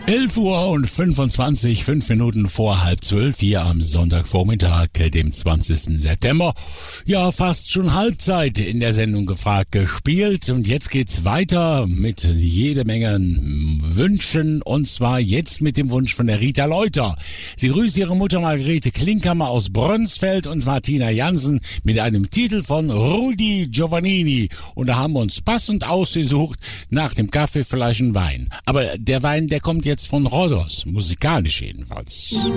11 Uhr und 25, 5 Minuten vor 11:30 hier am Sonntagvormittag, dem 20. September. Ja, fast schon Halbzeit in der Sendung gefragt gespielt und jetzt geht's weiter mit jede Menge Wünschen und zwar jetzt mit dem Wunsch von der Rita Leuter. Sie grüßt ihre Mutter Margarete Klinkhammer aus Brönsfeld und Martina Jansen mit einem Titel von Rudi Giovannini und da haben wir uns passend ausgesucht, nach dem Kaffee vielleicht ein Wein. Aber der Wein, der kommt jetzt von Rhodos, musikalisch jedenfalls.